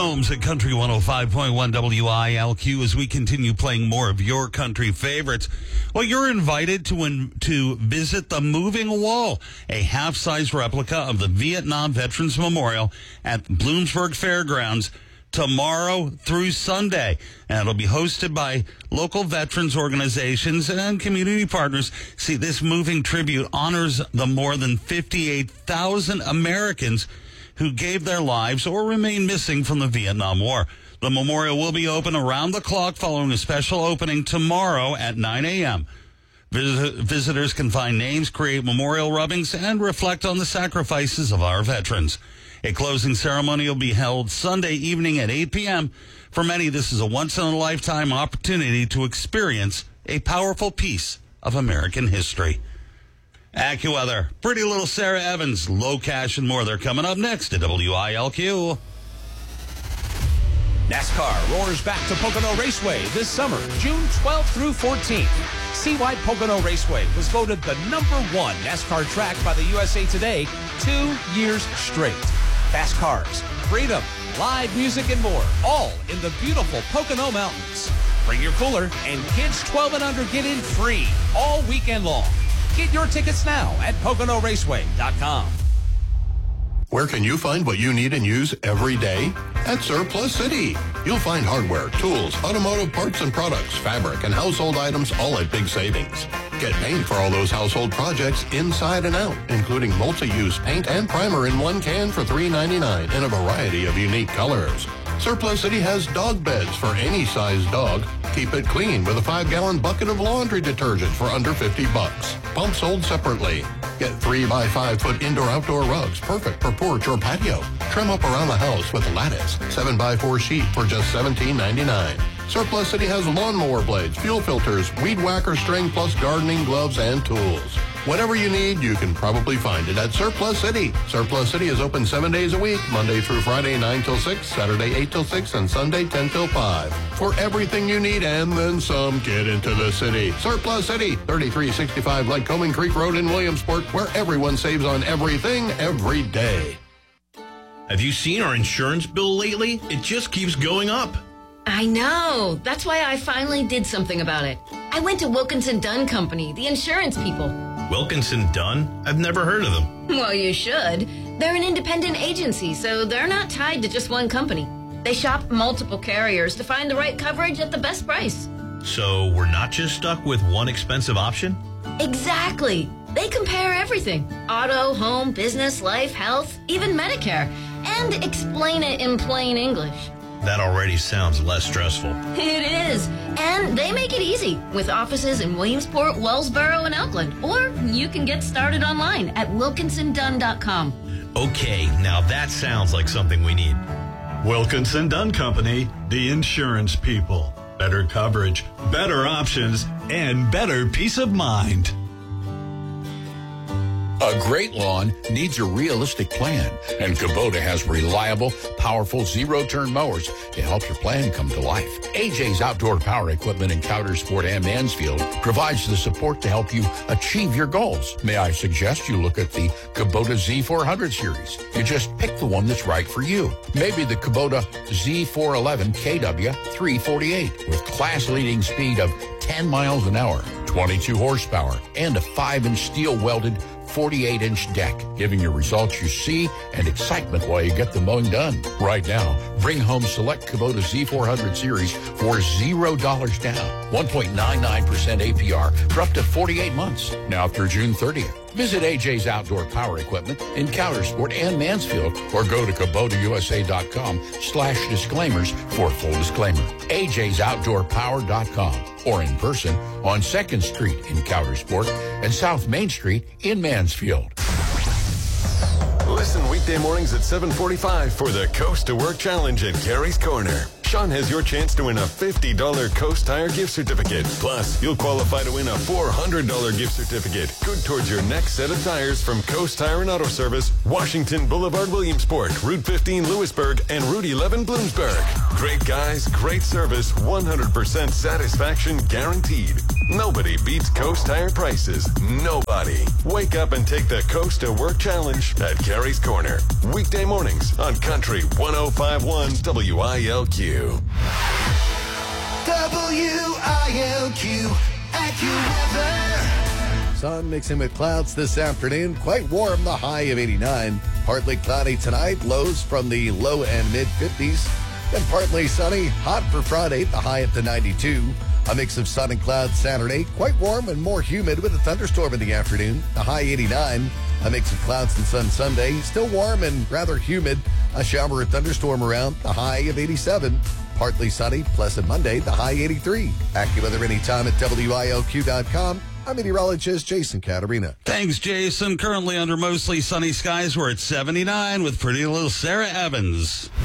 Combs at Country 105.1 WILQ as we continue playing more of your country favorites. Well, you're invited to visit the Moving Wall, a half-size replica of the Vietnam Veterans Memorial at Bloomsburg Fairgrounds tomorrow through Sunday. And it'll be hosted by local veterans organizations and community partners. See, this moving tribute honors the more than 58,000 Americans who gave their lives or remain missing from the Vietnam War. The memorial will be open around the clock following a special opening tomorrow at 9 a.m. Visitors can find names, create memorial rubbings, and reflect on the sacrifices of our veterans. A closing ceremony will be held Sunday evening at 8 p.m. For many, this is a once-in-a-lifetime opportunity to experience a powerful piece of American history. AccuWeather, Pretty Little Sarah Evans, Low Cash, and more. They're coming up next at WILQ. NASCAR roars back to Pocono Raceway this summer, June 12th through 14th. See why Pocono Raceway was voted the #1 NASCAR track by the USA Today 2 years straight. Fast cars, freedom, live music, and more, all in the beautiful Pocono Mountains. Bring your cooler, and kids 12 and under get in free all weekend long. Get your tickets now at PoconoRaceway.com. Where can you find what you need and use every day? At Surplus City. You'll find hardware, tools, automotive parts and products, fabric, and household items, all at big savings. Get paint for all those household projects inside and out, including multi-use paint and primer in one can for $3.99 in a variety of unique colors. Surplus City has dog beds for any size dog. Keep it clean with a 5-gallon bucket of laundry detergent for under $50. Pumps sold separately. Get 3x5-foot indoor-outdoor rugs, perfect for porch or patio. Trim up around the house with lattice, 7x4 sheet for just $17.99. Surplus City has lawnmower blades, fuel filters, weed whacker string, plus gardening gloves and tools. Whatever you need, you can probably find it at Surplus City. Surplus City is open 7 days a week, Monday through Friday 9 till 6, Saturday 8 till 6, and Sunday 10 till 5. For everything you need and then some, get into the city. Surplus City, 3365 Lycoming Creek Road in Williamsport, where everyone saves on everything every day. Have you seen our insurance bill lately? It just keeps going up. I know. That's why I finally did something about it. I went to Wilkinson Dunn Company, the insurance people. Wilkinson Dunn? I've never heard of them. Well, you should. They're an independent agency, so they're not tied to just one company. They shop multiple carriers to find the right coverage at the best price. So we're not just stuck with one expensive option? Exactly. They compare everything. Auto, home, business, life, health, even Medicare. And explain it in plain English. That already sounds less stressful. It is. And they make it easy with offices in Williamsport, Wellsboro, and Oakland. Or you can get started online at wilkinsondunn.com. Okay, now that sounds like something we need. Wilkinson Dunn Company, the insurance people. Better coverage, better options, and better peace of mind. A great lawn needs a realistic plan, and Kubota has reliable, powerful zero-turn mowers to help your plan come to life. AJ's Outdoor Power Equipment in Coudersport and Mansfield provides the support to help you achieve your goals. May I suggest you look at the Kubota Z400 series? You just pick the one that's right for you. Maybe the Kubota Z411 KW 348 with class-leading speed of 10 miles an hour, 22 horsepower, and a 5-inch steel-welded 48-inch deck, giving you results you see and excitement while you get the mowing done. Right now, bring home select Kubota Z400 series for $0 down, 1.99% APR for up to 48 months, now through June 30th. Visit AJ's Outdoor Power Equipment in Coudersport and Mansfield, or go to KubotaUSA.com/disclaimers for a full disclaimer. AJ'sOutdoorPower.com, or in person on 2nd Street in Coudersport and South Main Street in Mansfield. Listen weekday mornings at 7:45 for the Coast to Work Challenge at Gary's Corner. Sean has your chance to win a $50 Coast Tire gift certificate. Plus, you'll qualify to win a $400 gift certificate, good towards your next set of tires from Coast Tire and Auto Service, Washington Boulevard, Williamsport, Route 15, Lewisburg, and Route 11, Bloomsburg. Great guys, great service, 100% satisfaction guaranteed. Nobody beats Coast Tire prices. Nobody. Wake up and take the Coast to Work Challenge at Gary's Corner. Weekday mornings on Country 105.1 WILQ. WILQ AccuWeather. Sun mixing with clouds this afternoon. Quite warm, the high of 89. Partly cloudy tonight, lows from the low and mid-50s. Then partly sunny, hot for Friday, the high up to 92. A mix of sun and clouds Saturday, quite warm and more humid with a thunderstorm in the afternoon, the high 89. A mix of clouds and sun Sunday, still warm and rather humid. A shower or thunderstorm around, the high of 87. Partly sunny, pleasant Monday, the high 83. AccuWeather anytime at WILQ.com. I'm meteorologist Jason Caterina. Thanks, Jason. Currently under mostly sunny skies, we're at 79 with pretty little Sarah Evans.